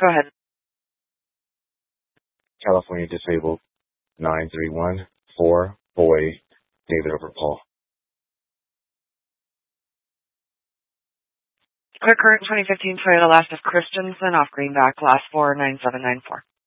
Go ahead. California disabled 9314 boy David over Paul. Quick current 2015 Toyota Last of Christensen off Greenback, last 49794.